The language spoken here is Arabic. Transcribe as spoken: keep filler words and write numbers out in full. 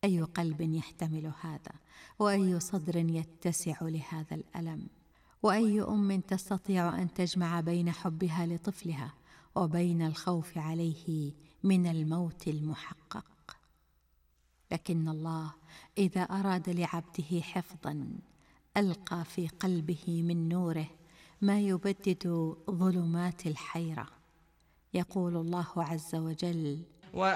أي قلب يحتمل هذا، وأي صدر يتسع لهذا الألم، وأي أم تستطيع أن تجمع بين حبها لطفلها وبين الخوف عليه من الموت المحقق. لكن الله إذا أراد لعبده حفظا ألقى في قلبه من نوره ما يبدد ظلمات الحيرة. يقول الله عز وجل: